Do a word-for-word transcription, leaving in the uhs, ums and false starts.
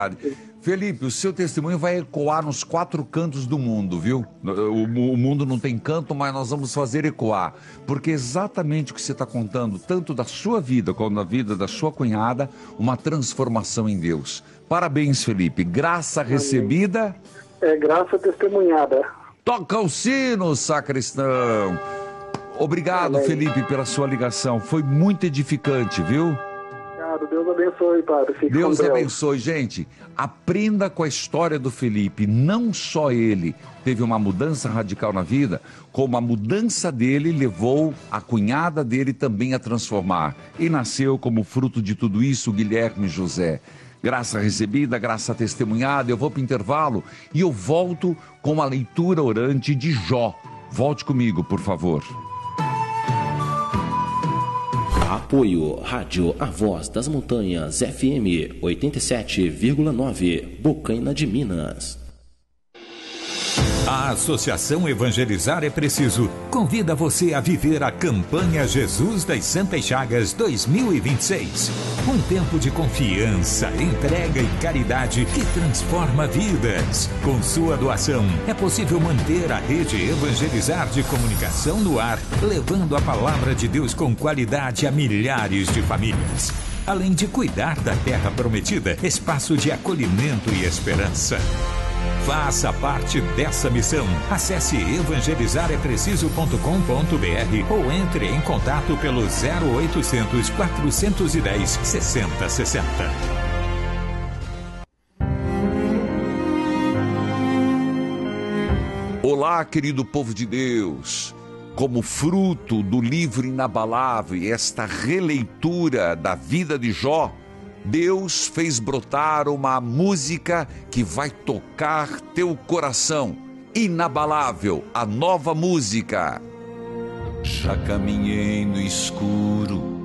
Felipe, o seu testemunho vai ecoar nos quatro cantos do mundo, viu? O, o mundo não tem canto, mas nós vamos fazer ecoar. Porque exatamente o que você está contando, tanto da sua vida como da vida da sua cunhada, uma transformação em Deus. Parabéns, Felipe. Graça recebida. É graça testemunhada. Toca o sino, sacristão. Obrigado, Amém. Felipe, pela sua ligação. Foi muito edificante, viu? Deus abençoe, padre. Fique Deus com Deus. abençoe. Gente, aprenda com a história do Felipe. Não só ele teve uma mudança radical na vida, como a mudança dele levou a cunhada dele também a transformar. E nasceu como fruto de tudo isso o Guilherme José. Graça recebida, graça testemunhada. Eu vou para o intervalo e eu volto com a leitura orante de Jó. Volte comigo, por favor. Apoio Rádio A Voz das Montanhas F M oitenta e sete vírgula nove, Bocaina de Minas. A Associação Evangelizar é Preciso convida você a viver a campanha Jesus das Santas Chagas dois mil e vinte e seis. Um tempo de confiança, entrega e caridade que transforma vidas. Com sua doação, é possível manter a rede Evangelizar de comunicação no ar, levando a palavra de Deus com qualidade a milhares de famílias. Além de cuidar da terra prometida, espaço de acolhimento e esperança. Faça parte dessa missão. Acesse evangelizar é preciso ponto com ponto br ou entre em contato pelo zero oitocentos, quatrocentos e dez, sessenta sessenta. Olá, querido povo de Deus. Como fruto do livro inabalável e esta releitura da vida de Jó, Deus fez brotar uma música que vai tocar teu coração. Inabalável, a nova música. Já caminhei no escuro